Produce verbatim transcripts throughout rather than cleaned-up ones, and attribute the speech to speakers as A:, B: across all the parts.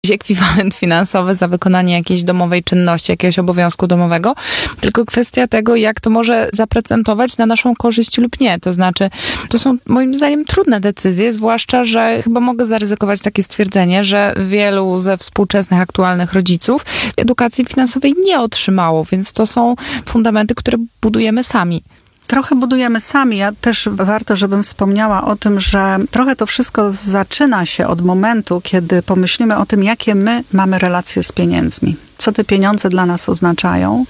A: ekwiwalent finansowy za wykonanie jakiejś domowej czynności, jakiegoś obowiązku domowego, tylko kwestia tego, jak to może zaprezentować na naszą korzyść lub nie. To znaczy, to są moim zdaniem trudne decyzje, zwłaszcza, że chyba mogę zaryzykować takie stwierdzenie, że wielu ze współczesnych, aktualnych rodziców edukacji finansowej nie otrzymało, więc to są fundamenty, które budujemy sami.
B: Trochę budujemy sami. Ja też warto, żebym wspomniała o tym, że trochę to wszystko zaczyna się od momentu, kiedy pomyślimy o tym, jakie my mamy relacje z pieniędzmi. Co te pieniądze dla nas oznaczają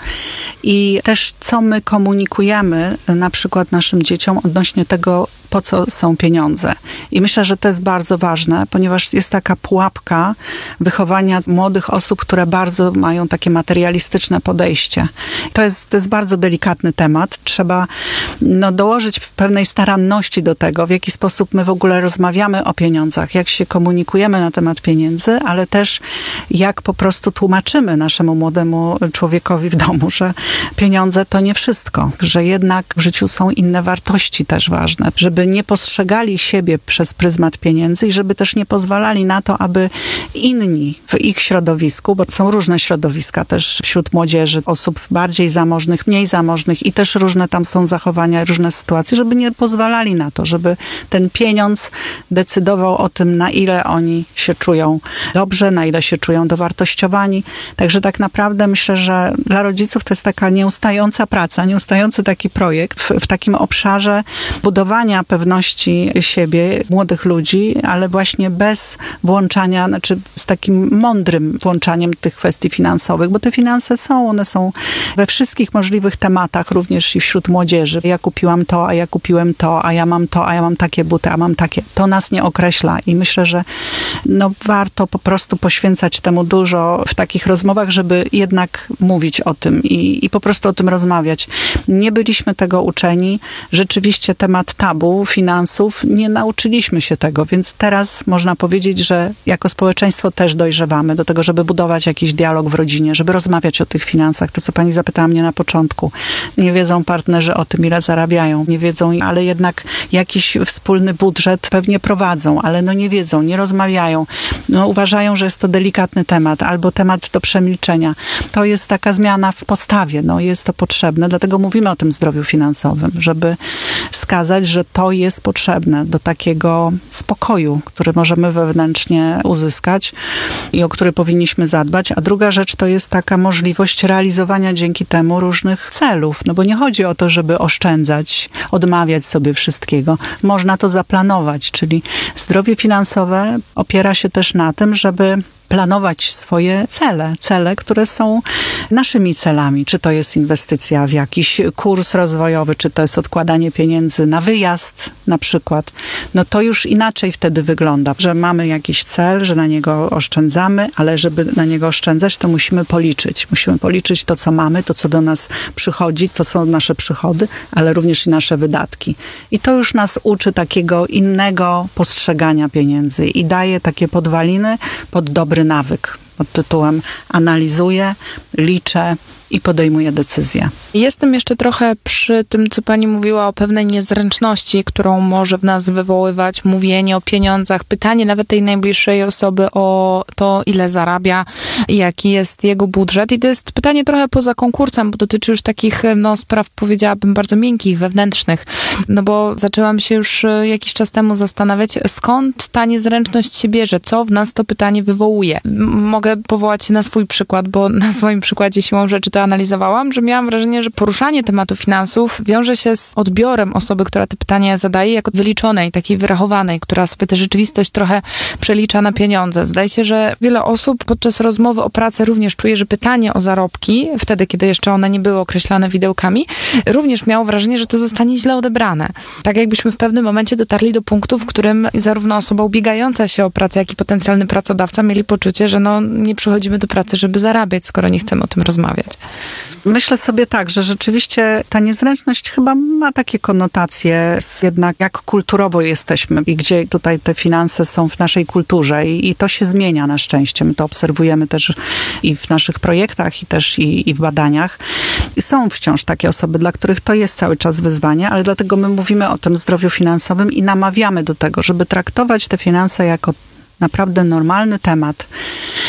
B: i też co my komunikujemy na przykład naszym dzieciom odnośnie tego, po co są pieniądze. I myślę, że to jest bardzo ważne, ponieważ jest taka pułapka wychowania młodych osób, które bardzo mają takie materialistyczne podejście. To jest, to jest bardzo delikatny temat. Trzeba no, dołożyć pewnej staranności do tego, w jaki sposób my w ogóle rozmawiamy o pieniądzach, jak się komunikujemy na temat pieniędzy, ale też jak po prostu tłumaczymy naszemu młodemu człowiekowi w domu, że pieniądze to nie wszystko, że jednak w życiu są inne wartości też ważne, żeby nie postrzegali siebie przez pryzmat pieniędzy i żeby też nie pozwalali na to, aby inni w ich środowisku, bo są różne środowiska też wśród młodzieży, osób bardziej zamożnych, mniej zamożnych i też różne tam są zachowania, różne sytuacje, żeby nie pozwalali na to, żeby ten pieniądz decydował o tym, na ile oni się czują dobrze, na ile się czują dowartościowani. Także tak naprawdę myślę, że dla rodziców to jest taka nieustająca praca, nieustający taki projekt w, w takim obszarze budowania pewności siebie młodych ludzi, ale właśnie bez włączania, znaczy z takim mądrym włączaniem tych kwestii finansowych, bo te finanse są, one są we wszystkich możliwych tematach, również i wśród młodzieży. Ja kupiłam to, a ja kupiłem to, a ja mam to, a ja mam takie buty, a mam takie. To nas nie określa i myślę, że no warto po prostu poświęcać temu dużo w takich rozmowach, żeby jednak mówić o tym i, i po prostu o tym rozmawiać. Nie byliśmy tego uczeni. Rzeczywiście temat tabu finansów, nie nauczyliśmy się tego, więc teraz można powiedzieć, że jako społeczeństwo też dojrzewamy do tego, żeby budować jakiś dialog w rodzinie, żeby rozmawiać o tych finansach. To, co pani zapytała mnie na początku. Nie wiedzą partnerzy o tym, ile zarabiają. Nie wiedzą, ale jednak jakiś wspólny budżet pewnie prowadzą, ale no nie wiedzą, nie rozmawiają. No uważają, że jest to delikatny temat albo temat do przemilczenia. To jest taka zmiana w postawie. No jest to potrzebne, dlatego mówimy o tym zdrowiu finansowym, żeby wskazać, że to jest potrzebne do takiego spokoju, który możemy wewnętrznie uzyskać i o który powinniśmy zadbać. A druga rzecz to jest taka możliwość realizowania dzięki temu różnych celów. No bo nie chodzi o to, żeby oszczędzać, odmawiać sobie wszystkiego. Można to zaplanować, czyli zdrowie finansowe opiera się też na tym, żeby planować swoje cele, cele, które są naszymi celami. Czy to jest inwestycja w jakiś kurs rozwojowy, czy to jest odkładanie pieniędzy na wyjazd na przykład. No to już inaczej wtedy wygląda, że mamy jakiś cel, że na niego oszczędzamy, ale żeby na niego oszczędzać, to musimy policzyć. Musimy policzyć to, co mamy, to, co do nas przychodzi, to są nasze przychody, ale również i nasze wydatki. I to już nas uczy takiego innego postrzegania pieniędzy i daje takie podwaliny pod dobry nawyk pod tytułem analizuję, liczę i podejmuję decyzje.
A: Jestem jeszcze trochę przy tym, co pani mówiła o pewnej niezręczności, którą może w nas wywoływać mówienie o pieniądzach, pytanie nawet tej najbliższej osoby o to, ile zarabia, jaki jest jego budżet. I to jest pytanie trochę poza konkursem, bo dotyczy już takich no, spraw, powiedziałabym, bardzo miękkich, wewnętrznych. No bo zaczęłam się już jakiś czas temu zastanawiać, skąd ta niezręczność się bierze, co w nas to pytanie wywołuje. M- mogę powołać się na swój przykład, bo na swoim przykładzie siłą rzeczy to analizowałam, że miałam wrażenie, że poruszanie tematu finansów wiąże się z odbiorem osoby, która te pytania zadaje, jako wyliczonej, takiej wyrachowanej, która sobie tę rzeczywistość trochę przelicza na pieniądze. Zdaje się, że wiele osób podczas rozmowy o pracy również czuje, że pytanie o zarobki, wtedy, kiedy jeszcze one nie były określane widełkami, również miało wrażenie, że to zostanie źle odebrane. Tak jakbyśmy w pewnym momencie dotarli do punktu, w którym zarówno osoba ubiegająca się o pracę, jak i potencjalny pracodawca mieli poczucie, że no, nie przychodzimy do pracy, żeby zarabiać, skoro nie chcemy o tym rozmawiać.
B: Myślę sobie tak, że rzeczywiście ta niezręczność chyba ma takie konotacje, jednak jak kulturowo jesteśmy i gdzie tutaj te finanse są w naszej kulturze i, i to się zmienia na szczęście. My to obserwujemy też i w naszych projektach i też i, i w badaniach. I są wciąż takie osoby, dla których to jest cały czas wyzwanie, ale dlatego my mówimy o tym zdrowiu finansowym i namawiamy do tego, żeby traktować te finanse jako naprawdę normalny temat.